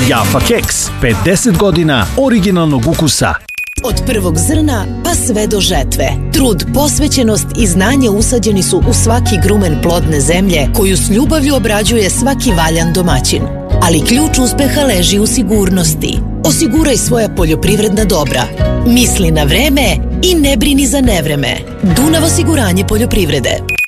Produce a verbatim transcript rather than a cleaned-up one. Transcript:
Jaffa keks, pedeset godina originalnog ukusa. Od prvog zrna pa sve do žetve. Trud, posvećenost i znanje usađeni su u svaki grumen plodne zemlje koju s ljubavlju obrađuje svaki valjan domaćin. Ali ključ uspeha leži u sigurnosti. Osiguraj svoja poljoprivredna dobra. Misli na vreme i ne brini za nevreme. Dunav osiguranje poljoprivrede.